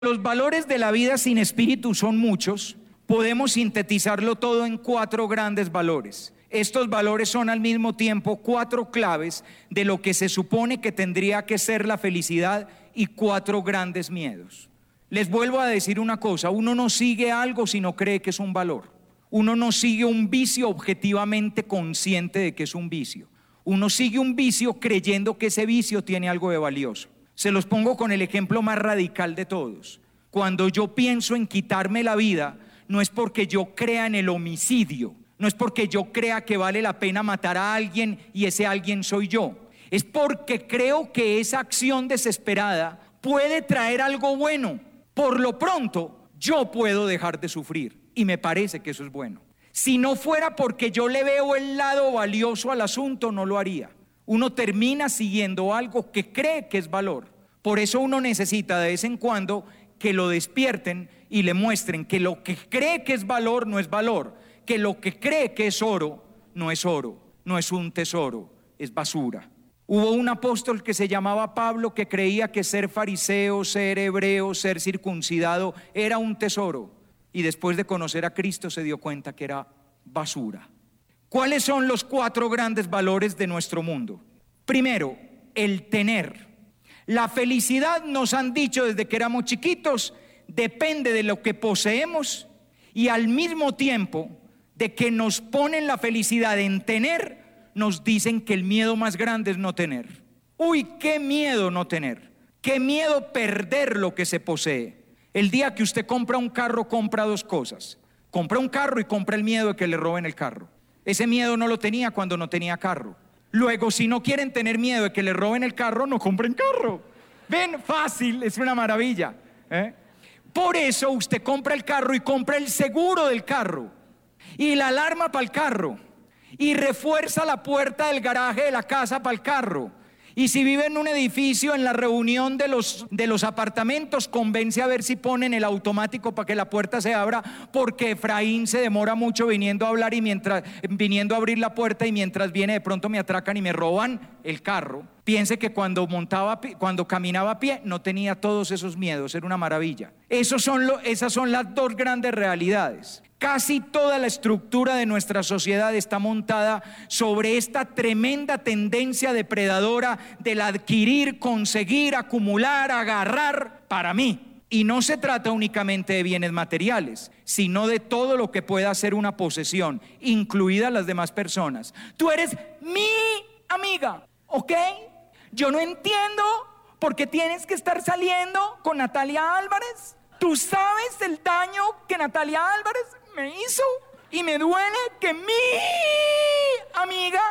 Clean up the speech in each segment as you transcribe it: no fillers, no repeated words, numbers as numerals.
Los valores de la vida sin espíritu son muchos. Podemos sintetizarlo todo en 4 grandes valores. Estos valores son al mismo tiempo 4 claves de lo que se supone que tendría que ser la felicidad y 4 grandes miedos. Les vuelvo a decir una cosa: uno no sigue algo si no cree que es un valor. Uno no sigue un vicio objetivamente consciente de que es un vicio. Uno sigue un vicio creyendo que ese vicio tiene algo de valioso. Se los pongo con el ejemplo más radical de todos. Cuando yo pienso en quitarme la vida, no es porque yo crea en el homicidio, no es porque yo crea que vale la pena matar a alguien y ese alguien soy yo. Es porque creo que esa acción desesperada puede traer algo bueno. Por lo pronto, yo puedo dejar de sufrir y me parece que eso es bueno. Si no fuera porque yo le veo el lado valioso al asunto, no lo haría. Uno termina siguiendo algo que cree que es valor. Por eso uno necesita de vez en cuando que lo despierten y le muestren que lo que cree que es valor no es valor, que lo que cree que es oro no es oro, no es un tesoro, es basura. Hubo un apóstol que se llamaba Pablo que creía que ser fariseo, ser hebreo, ser circuncidado era un tesoro, y después de conocer a Cristo se dio cuenta que era basura. ¿Cuáles son los 4 grandes valores de nuestro mundo? Primero, el tener. La felicidad, nos han dicho desde que éramos chiquitos, depende de lo que poseemos, y al mismo tiempo de que nos ponen la felicidad en tener, nos dicen que el miedo más grande es no tener. Uy, qué miedo no tener, qué miedo perder lo que se posee. El día que usted compra un carro, compra 2 cosas: compra un carro y compra el miedo de que le roben el carro. Ese miedo no lo tenía cuando no tenía carro. Luego, si no quieren tener miedo de que le roben el carro, no compren carro. Ven, fácil, es una maravilla, Por eso usted compra el carro y compra el seguro del carro y la alarma para el carro y refuerza la puerta del garaje de la casa para el carro. Y si vive en un edificio, en la reunión de los apartamentos, convence a ver si ponen el automático para que la puerta se abra, porque Efraín se demora mucho viniendo a hablar y viniendo a abrir la puerta, y mientras viene de pronto me atracan y me roban el carro. Piense que cuando caminaba a pie no tenía todos esos miedos, era una maravilla. Esas son las 2 grandes realidades. Casi toda la estructura de nuestra sociedad está montada sobre esta tremenda tendencia depredadora del adquirir, conseguir, acumular, agarrar para mí. Y no se trata únicamente de bienes materiales, sino de todo lo que pueda ser una posesión, incluidas las demás personas. Tú eres mi amiga, ¿ok? Yo no entiendo por qué tienes que estar saliendo con Natalia Álvarez. Tú sabes el daño que Natalia Álvarez me hizo y me duele que mi amiga...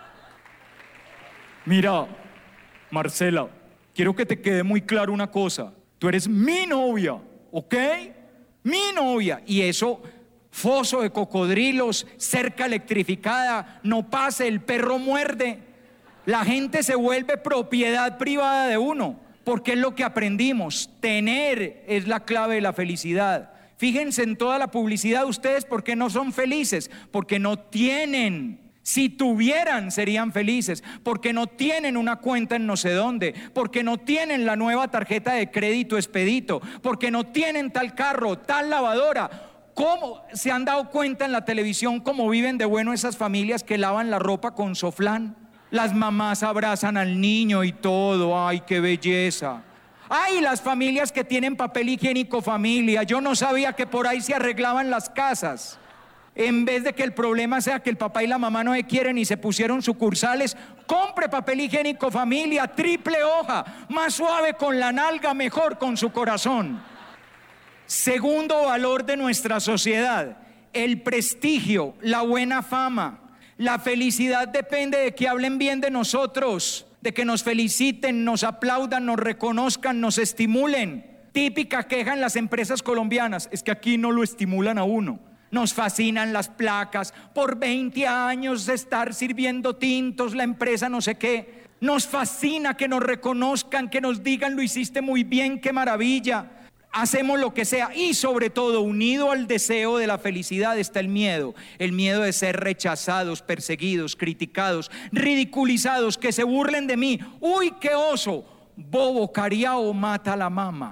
Mira, Marcela, quiero que te quede muy claro una cosa: tú eres mi novia, ¿ok? Mi novia. Y eso, foso de cocodrilos, cerca electrificada, no pase, el perro muerde, la gente se vuelve propiedad privada de uno, porque es lo que aprendimos. Tener es la clave de la felicidad. Fíjense en toda la publicidad, ustedes, ¿por qué no son felices? Porque no tienen. Si tuvieran, serían felices. Porque no tienen una cuenta en no sé dónde, porque no tienen la nueva tarjeta de crédito Expedito, porque no tienen tal carro, tal lavadora. ¿Cómo se han dado cuenta en la televisión cómo viven de bueno esas familias que lavan la ropa con Soflán? Las mamás abrazan al niño y todo. ¡Ay, qué belleza! ¡Ay, las familias que tienen papel higiénico familia! Yo no sabía que por ahí se arreglaban las casas. En vez de que el problema sea que el papá y la mamá no se quieren y se pusieron sucursales, compre papel higiénico familia, triple hoja, más suave con la nalga, mejor con su corazón. Segundo valor de nuestra sociedad: el prestigio, la buena fama. La felicidad depende de que hablen bien de nosotros, de que nos feliciten, nos aplaudan, nos reconozcan, nos estimulen. Típica queja en las empresas colombianas: es que aquí no lo estimulan a uno. Nos fascinan las placas, por 20 años de estar sirviendo tintos, la empresa no sé qué. Nos fascina que nos reconozcan, que nos digan: lo hiciste muy bien, qué maravilla. Hacemos lo que sea, y sobre todo, unido al deseo de la felicidad, está el miedo de ser rechazados, perseguidos, criticados, ridiculizados, que se burlen de mí. Uy, qué oso, bobo, cariao, mata a la mama.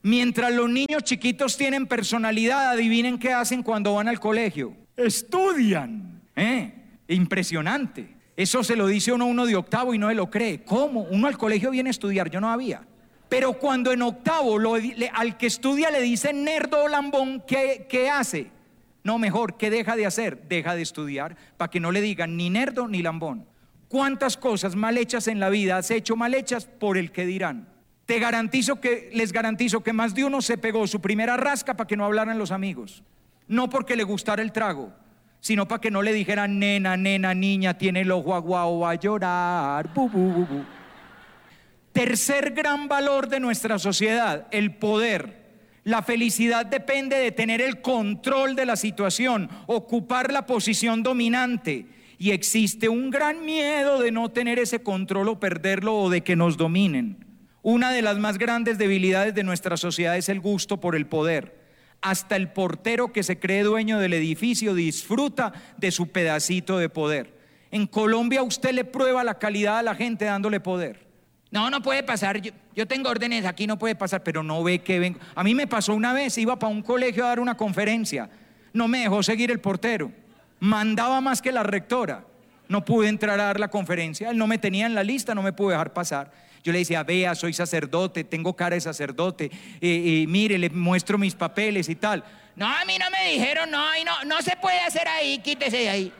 Mientras los niños chiquitos tienen personalidad, adivinen qué hacen cuando van al colegio. Estudian. Impresionante. Eso se lo dice uno de octavo y no se lo cree. ¿Cómo? Uno al colegio viene a estudiar, yo no había. Pero cuando en octavo al que estudia le dicen nerdo o lambón, ¿qué hace? No, mejor, ¿qué deja de hacer? Deja de estudiar para que no le digan ni nerdo ni lambón. ¿Cuántas cosas mal hechas en la vida has hecho mal hechas por el que dirán? Les garantizo que más de uno se pegó su primera rasca para que no hablaran los amigos. No porque le gustara el trago, sino para que no le dijeran nena, niña, tiene el ojo aguado, va a llorar, bu, bu, bu, bu. Tercer gran valor de nuestra sociedad, el poder. La felicidad depende de tener el control de la situación, ocupar la posición dominante. Y existe un gran miedo de no tener ese control o perderlo o de que nos dominen. Una de las más grandes debilidades de nuestra sociedad es el gusto por el poder. Hasta el portero que se cree dueño del edificio disfruta de su pedacito de poder. En Colombia usted le prueba la calidad a la gente dándole poder. No puede pasar, yo tengo órdenes, aquí no puede pasar, pero no ve que vengo. A mí me pasó una vez, iba para un colegio a dar una conferencia, no me dejó seguir el portero, mandaba más que la rectora, no pude entrar a dar la conferencia, él no me tenía en la lista, no me pudo dejar pasar. Yo le decía, vea, soy sacerdote, tengo cara de sacerdote, mire, le muestro mis papeles y tal. No, a mí no me dijeron, no se puede hacer ahí, quítese de ahí.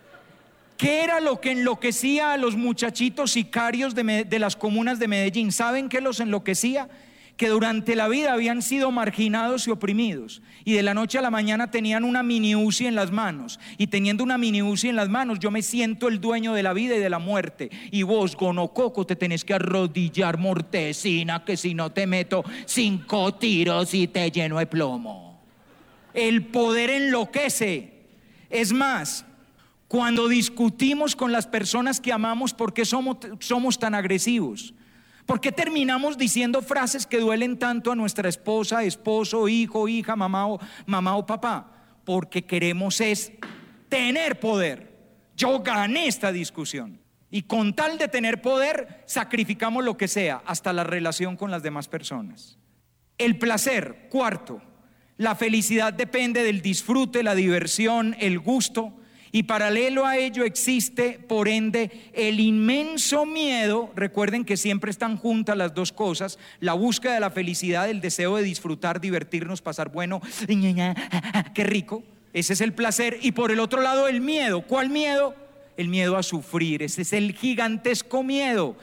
¿Qué era lo que enloquecía a los muchachitos sicarios de las comunas de Medellín? ¿Saben qué los enloquecía? Que durante la vida habían sido marginados y oprimidos y de la noche a la mañana tenían una mini UCI en las manos, y teniendo una mini UCI en las manos yo me siento el dueño de la vida y de la muerte, y vos, gonococo, te tenés que arrodillar, mortecina, que si no te meto 5 tiros y te lleno de plomo. El poder enloquece. Es más, cuando discutimos con las personas que amamos, ¿por qué somos tan agresivos? ¿Por qué terminamos diciendo frases que duelen tanto a nuestra esposa, esposo, hijo, hija, mamá o papá? Porque queremos tener poder. Yo gané esta discusión y con tal de tener poder sacrificamos lo que sea, hasta la relación con las demás personas. El placer, cuarto. La felicidad depende del disfrute, la diversión, el gusto. Y paralelo a ello existe, por ende, el inmenso miedo. Recuerden que siempre están juntas las dos cosas: la búsqueda de la felicidad, el deseo de disfrutar, divertirnos, pasar bueno, qué rico, ese es el placer. Y por el otro lado el miedo. ¿Cuál miedo? El miedo a sufrir. Ese es el gigantesco miedo.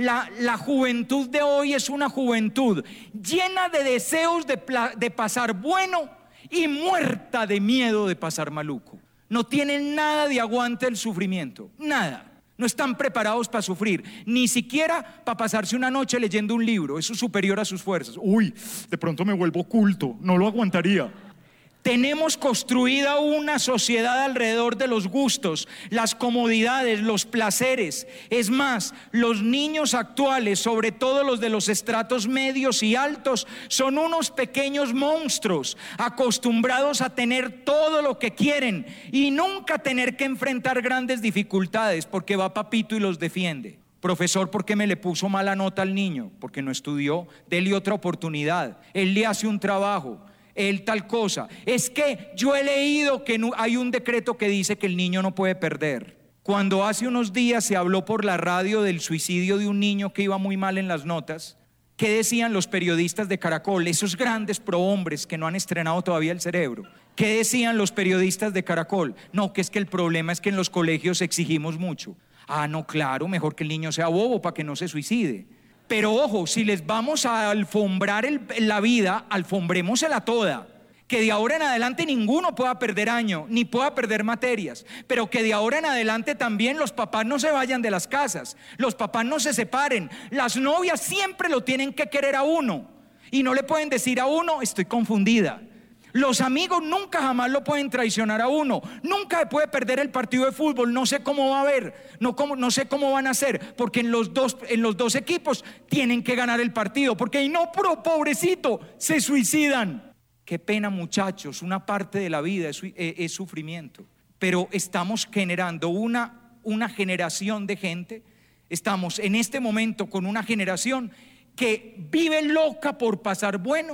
La juventud de hoy es una juventud llena de deseos de pasar bueno y muerta de miedo de pasar maluco. No tienen nada de aguante el sufrimiento, nada. No están preparados para sufrir, ni siquiera para pasarse una noche leyendo un libro. Eso es superior a sus fuerzas. Uy, de pronto me vuelvo culto, no lo aguantaría. Tenemos construida una sociedad alrededor de los gustos, las comodidades, los placeres. Es más, los niños actuales, sobre todo los de los estratos medios y altos, son unos pequeños monstruos acostumbrados a tener todo lo que quieren y nunca tener que enfrentar grandes dificultades, porque va papito y los defiende. Profesor, ¿por qué me le puso mala nota al niño? Porque no estudió. Dele otra oportunidad. Él le hace un trabajo. Él tal cosa. Es que yo he leído que hay un decreto que dice que el niño no puede perder. Cuando hace unos días se habló por la radio del suicidio de un niño que iba muy mal en las notas, ¿qué decían los periodistas de Caracol? Esos grandes prohombres que no han estrenado todavía el cerebro. ¿Qué decían los periodistas de Caracol? No, que es que el problema es que en los colegios exigimos mucho. Ah, no, claro, mejor que el niño sea bobo para que no se suicide. Pero ojo, si les vamos a alfombrar la vida, alfombrémosela toda. Que de ahora en adelante ninguno pueda perder año, ni pueda perder materias. Pero que de ahora en adelante también los papás no se vayan de las casas, los papás no se separen. Las novias siempre lo tienen que querer a uno y no le pueden decir a uno, estoy confundida. Los amigos nunca jamás lo pueden traicionar a uno. Nunca puede perder el partido de fútbol. No sé cómo va a haber, no sé cómo van a hacer, porque en los dos equipos tienen que ganar el partido, porque y no, pobrecito, se suicidan. Qué pena, muchachos, una parte de la vida es sufrimiento. Pero estamos generando una generación de gente. Estamos en este momento con una generación que vive loca por pasar bueno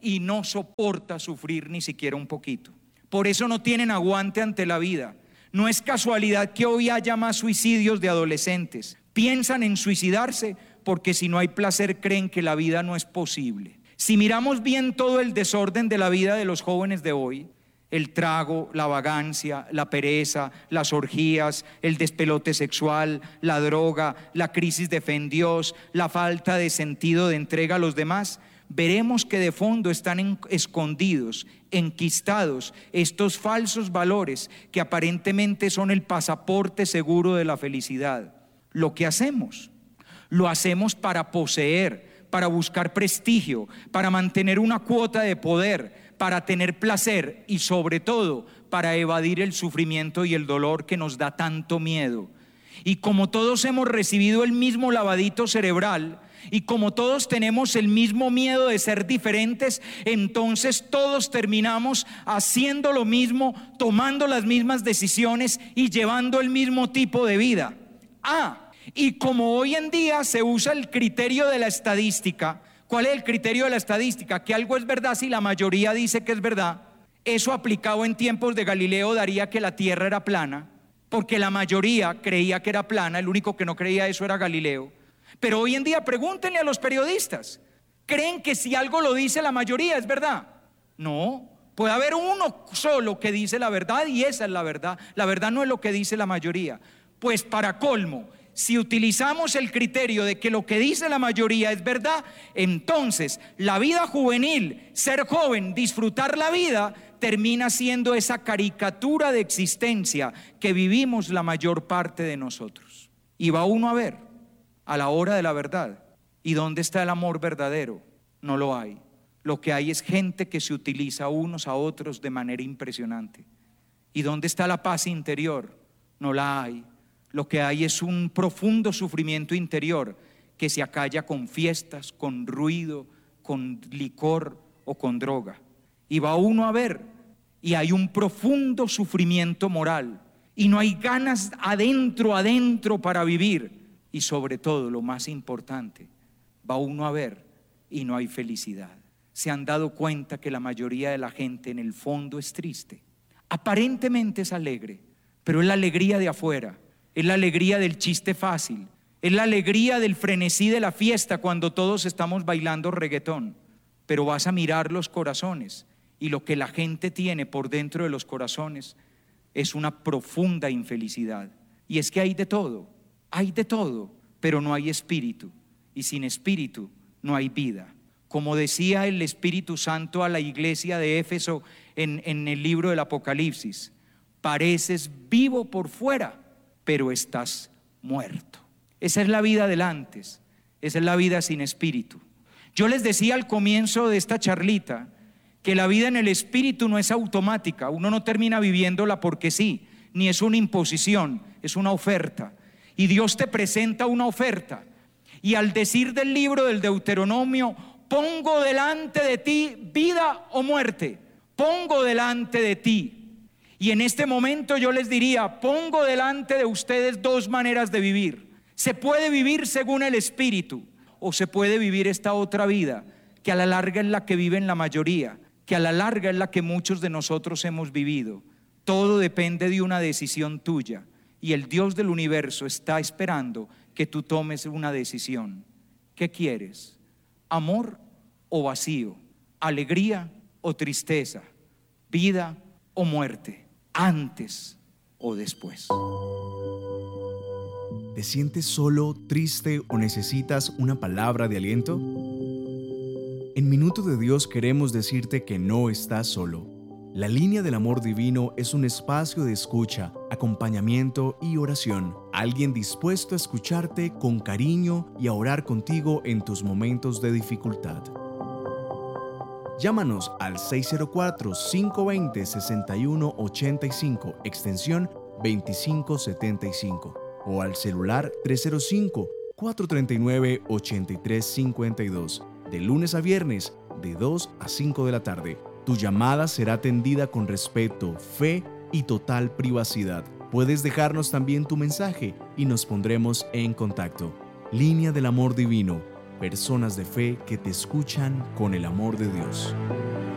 y no soporta sufrir ni siquiera un poquito. Por eso no tienen aguante ante la vida. No es casualidad que hoy haya más suicidios de adolescentes. Piensan en suicidarse porque si no hay placer creen que la vida no es posible. Si miramos bien todo el desorden de la vida de los jóvenes de hoy, el trago, la vagancia, la pereza, las orgías, el despelote sexual, la droga, la crisis de fe en Dios, la falta de sentido de entrega a los demás, veremos que de fondo están escondidos, enquistados estos falsos valores que aparentemente son el pasaporte seguro de la felicidad. Lo que hacemos, lo hacemos para poseer, para buscar prestigio, para mantener una cuota de poder, para tener placer y sobre todo para evadir el sufrimiento y el dolor que nos da tanto miedo. Y como todos hemos recibido el mismo lavadito cerebral y como todos tenemos el mismo miedo de ser diferentes, entonces todos terminamos haciendo lo mismo, tomando las mismas decisiones y llevando el mismo tipo de vida. Y como hoy en día se usa el criterio de la estadística, ¿cuál es el criterio de la estadística? Que algo es verdad si la mayoría dice que es verdad. Eso aplicado en tiempos de Galileo daría que la tierra era plana, porque la mayoría creía que era plana, el único que no creía eso era Galileo. Pero hoy en día pregúntenle a los periodistas, ¿creen que si algo lo dice la mayoría es verdad? No, puede haber uno solo que dice la verdad y esa es la verdad. La verdad no es lo que dice la mayoría. Pues para colmo, si utilizamos el criterio de que lo que dice la mayoría es verdad, entonces la vida juvenil, ser joven, disfrutar la vida, termina siendo esa caricatura de existencia que vivimos la mayor parte de nosotros. Y va uno a ver a la hora de la verdad, ¿y dónde está el amor verdadero? No lo hay. Lo que hay es gente que se utiliza unos a otros de manera impresionante. ¿Y dónde está la paz interior? No la hay. Lo que hay es un profundo sufrimiento interior que se acalla con fiestas, con ruido, con licor o con droga. Y va uno a ver y hay un profundo sufrimiento moral y no hay ganas adentro para vivir. Y sobre todo, lo más importante, va uno a ver y no hay felicidad. ¿Se han dado cuenta que la mayoría de la gente en el fondo es triste? Aparentemente es alegre, pero es la alegría de afuera. Es la alegría del chiste fácil, es la alegría del frenesí de la fiesta cuando todos estamos bailando reggaetón. Pero vas a mirar los corazones y lo que la gente tiene por dentro de los corazones es una profunda infelicidad. Y es que hay de todo, pero no hay espíritu. Y sin espíritu no hay vida. Como decía el Espíritu Santo a la iglesia de Éfeso en el libro del Apocalipsis, pareces vivo por fuera, pero estás muerto. Esa es la vida del antes, esa es la vida sin espíritu. Yo les decía al comienzo de esta charlita que la vida en el espíritu no es automática, uno no termina viviéndola porque sí, ni es una imposición, es una oferta. Y Dios te presenta una oferta. Y al decir del libro del Deuteronomio, pongo delante de ti vida o muerte, pongo delante de ti. Y en este momento yo les diría, pongo delante de ustedes dos maneras de vivir. Se puede vivir según el espíritu o se puede vivir esta otra vida que a la larga es la que viven la mayoría, que a la larga es la que muchos de nosotros hemos vivido. Todo depende de una decisión tuya y el Dios del universo está esperando que tú tomes una decisión. ¿Qué quieres? ¿Amor o vacío? ¿Alegría o tristeza? ¿Vida o muerte? ¿Antes o después? ¿Te sientes solo, triste o necesitas una palabra de aliento? En Minuto de Dios queremos decirte que no estás solo. La Línea del Amor Divino es un espacio de escucha, acompañamiento y oración. Alguien dispuesto a escucharte con cariño y a orar contigo en tus momentos de dificultad. Llámanos al 604-520-6185, extensión 2575, o al celular 305-439-8352, de lunes a viernes, de 2 a 5 de la tarde. Tu llamada será atendida con respeto, fe y total privacidad. Puedes dejarnos también tu mensaje y nos pondremos en contacto. Línea del Amor Divino. personas de fe que te escuchan con el amor de Dios.